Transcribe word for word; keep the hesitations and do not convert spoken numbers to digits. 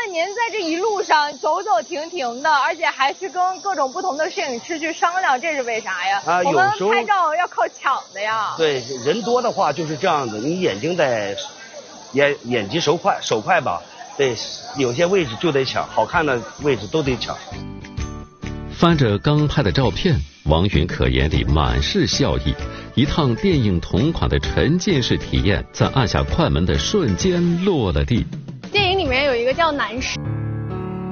您在这一路上走走停停的，而且还是跟各种不同的摄影师去商量，这是为啥呀？ 啊， 我们有时候拍照要靠抢的呀。 对，人多的话就是这样子，你眼睛得眼眼疾手快手快吧。对，有些位置就得抢，好看的位置都得抢。 翻着刚拍的照片，王云可眼里满是笑意。一趟电影同款的沉浸式体验，在按下快门的瞬间落了地。 电影里面有一个叫南师，